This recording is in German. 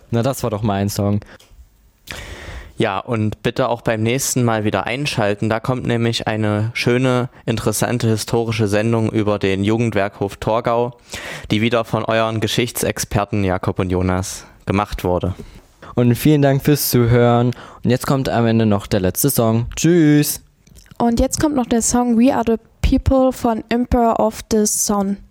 Na, das war doch mein Song. Ja, und bitte auch beim nächsten Mal wieder einschalten. Da kommt nämlich eine schöne, interessante historische Sendung über den Jugendwerkhof Torgau, die wieder von euren Geschichtsexperten Jakob und Jonas gemacht wurde. Und vielen Dank fürs Zuhören. Und jetzt kommt am Ende noch der letzte Song. Tschüss! Und jetzt kommt noch der Song We Are the People von Emperor of the Sun.